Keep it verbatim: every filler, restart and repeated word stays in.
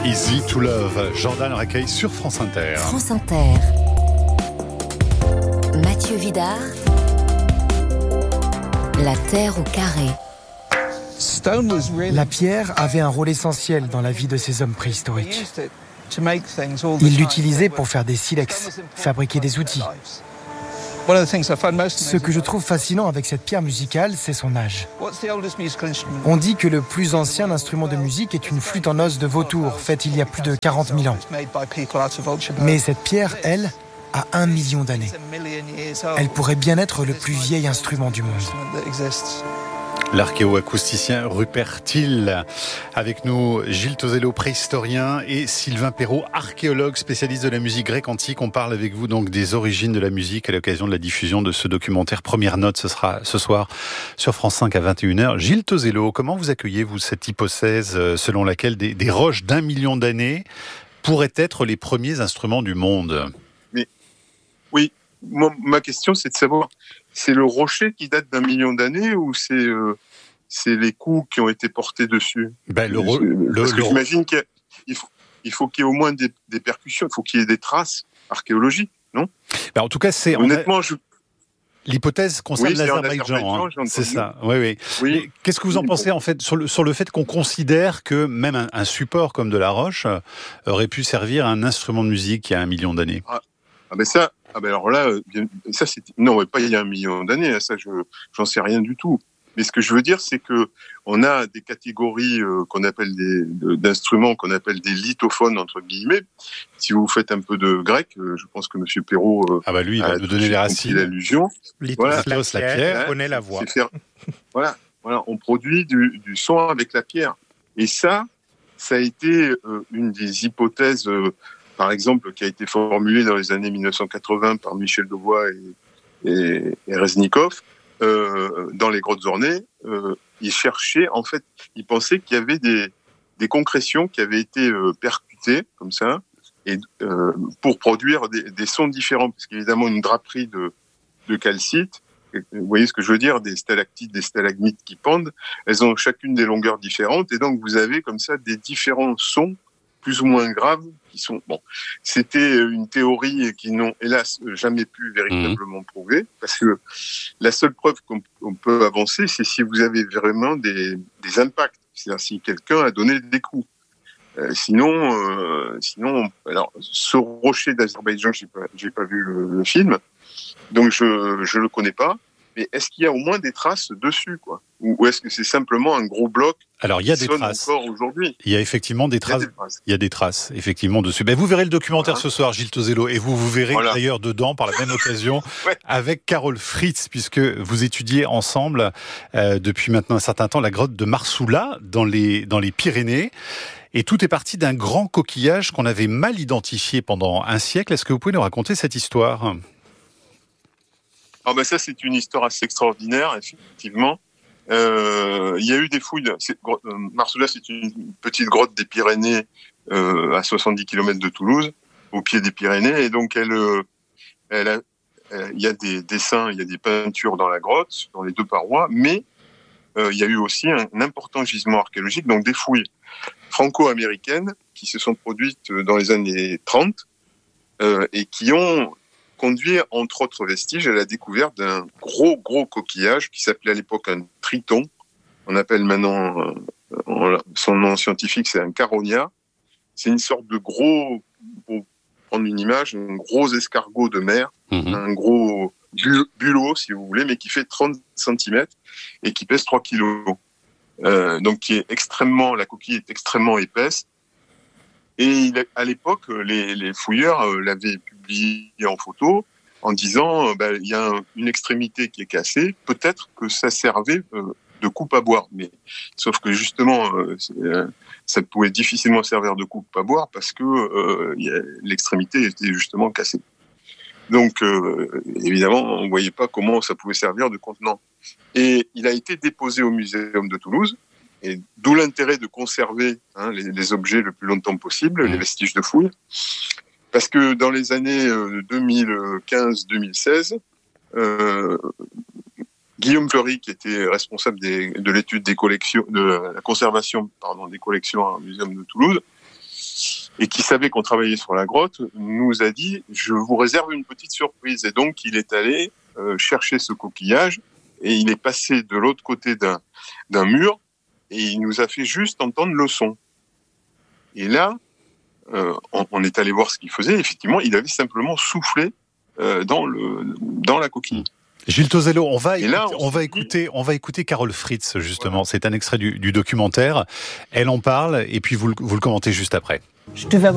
Easy to Love, Jordan Recueil sur France Inter. France Inter. Mathieu Vidard. La terre au carré. La pierre avait un rôle essentiel dans la vie de ces hommes préhistoriques. Ils l'utilisaient pour faire des silex, fabriquer des outils. Ce que je trouve fascinant avec cette pierre musicale, c'est son âge. On dit que le plus ancien instrument de musique est une flûte en os de vautour, faite il y a plus de quarante mille ans. Mais cette pierre, elle, a un million d'années. Elle pourrait bien être le plus vieil instrument du monde. L'archéo-acousticien Rupert Thiel. Avec nous, Gilles Tozello, préhistorien, et Sylvain Perrault, archéologue, spécialiste de la musique grecque antique. On parle avec vous donc des origines de la musique à l'occasion de la diffusion de ce documentaire Première Note. Ce sera ce soir sur France cinq à vingt et une heures. Gilles Tozello, comment vous accueillez-vous cette hypothèse selon laquelle des, des roches d'un million d'années pourraient être les premiers instruments du monde ? Mais, oui, moi, ma question c'est de savoir... C'est le rocher qui date d'un million d'années ou c'est, euh, c'est les coups qui ont été portés dessus ? ben, le, ro- le, Parce que le... j'imagine qu'il il faut, il faut qu'il y ait au moins des, des percussions, il faut qu'il y ait des traces archéologiques, non ? ben, En tout cas, c'est... Honnêtement, a... je... l'hypothèse concerne oui, l'Azerbaïdjan, hein. C'est ça. Oui, oui. oui. Qu'est-ce que vous en oui, pensez bon. en fait sur le, sur le fait qu'on considère que même un, un support comme de la roche euh, aurait pu servir à un instrument de musique il y a un million d'années ? Ah, ah ben ça... Ah ben alors là, ça c'est non, pas il y a un million d'années, ça je j'en sais rien du tout. Mais ce que je veux dire, c'est que on a des catégories euh, qu'on appelle des d'instruments qu'on appelle des lithophones entre guillemets. Si vous faites un peu de grec, euh, je pense que Monsieur Perrault euh, ah bah lui il va nous donner les racines. L'allusion. Lithos, voilà, la pierre, on connaît la voix. C'est faire, voilà, voilà, on produit du, du son avec la pierre. Et ça, ça a été euh, une des hypothèses. Euh, par exemple, qui a été formulé dans les années dix-neuf cent quatre-vingts par Michel Devoy et, et, et Reznikov, euh, dans les grottes ornées, euh, ils cherchaient, en fait, ils pensaient qu'il y avait des, des concrétions qui avaient été euh, percutées, comme ça, et, euh, pour produire des, des sons différents, parce qu'évidemment, une draperie de, de calcite, vous voyez ce que je veux dire, des stalactites, des stalagmites qui pendent, elles ont chacune des longueurs différentes, et donc vous avez comme ça des différents sons plus ou moins graves, qui sont bon. C'était une théorie qui n'ont hélas jamais pu véritablement mmh. prouver, parce que la seule preuve qu'on, qu'on peut avancer, c'est si vous avez vraiment des, des impacts, c'est-à-dire si quelqu'un a donné des coups. Euh, sinon, euh, sinon, alors ce rocher d'Azerbaïdjan, j'ai pas, j'ai pas vu le, le film, donc je je le connais pas. Mais est-ce qu'il y a au moins des traces dessus, quoi ? Ou est-ce que c'est simplement un gros bloc ? Alors il y a des traces. Encore aujourd'hui. Il y a effectivement des traces. Il y a des traces, il y a des traces effectivement dessus. Ben, vous verrez le documentaire voilà. ce soir, Gilles Tozello, et vous vous verrez voilà. d'ailleurs dedans par la même occasion ouais. avec Carole Fritz, puisque vous étudiez ensemble euh, depuis maintenant un certain temps la grotte de Marsoula dans les dans les Pyrénées. Et tout est parti d'un grand coquillage qu'on avait mal identifié pendant un siècle. Est-ce que vous pouvez nous raconter cette histoire ? Ah ben ça, c'est une histoire assez extraordinaire, effectivement. Euh, il y a eu des fouilles. De, c'est, euh, Marsoula, c'est une petite grotte des Pyrénées euh, à soixante-dix kilomètres de Toulouse, au pied des Pyrénées. Et donc, elle, euh, elle a, euh, il y a des dessins, il y a des peintures dans la grotte, dans les deux parois, mais euh, il y a eu aussi un, un important gisement archéologique, donc des fouilles franco-américaines qui se sont produites dans les années trente euh, et qui ont conduit, entre autres vestiges, à la découverte d'un gros, gros coquillage qui s'appelait à l'époque un triton. On appelle maintenant, euh, son nom scientifique, c'est un caronia. C'est une sorte de gros, pour prendre une image, un gros escargot de mer, mmh. un gros bulot, si vous voulez, mais qui fait trente centimètres et qui pèse trois kilos. Euh, donc, qui est extrêmement, la coquille est extrêmement épaisse. Et il a, à l'époque, les, les fouilleurs euh, l'avaient publié en photo en disant, euh, ben, il y a un, une extrémité qui est cassée, peut-être que ça servait euh, de coupe à boire. Mais sauf que justement, euh, euh, ça pouvait difficilement servir de coupe à boire parce que euh, y a, l'extrémité était justement cassée. Donc, euh, évidemment, on ne voyait pas comment ça pouvait servir de contenant. Et il a été déposé au Muséum de Toulouse. Et d'où l'intérêt de conserver hein, les, les objets le plus longtemps possible, mmh. les vestiges de fouilles. Parce que dans les années euh, deux mille quinze deux mille seize, euh, Guillaume Fleury, qui était responsable des, de l'étude des collections, de la conservation pardon, des collections au Muséum de Toulouse, et qui savait qu'on travaillait sur la grotte, nous a dit « je vous réserve une petite surprise ». Et donc, il est allé euh, chercher ce coquillage et il est passé de l'autre côté d'un, d'un mur et il nous a fait juste entendre le son. Et là, euh, on, on est allé voir ce qu'il faisait. Effectivement, il avait simplement soufflé euh, dans, le, dans la coquille. Gilles Tozello, on va, écouter, là, on, on, va dit... écouter, on va écouter Carole Fritz, justement. Voilà. C'est un extrait du, du documentaire. Elle en parle et puis vous, vous le commentez juste après. Je devais avoir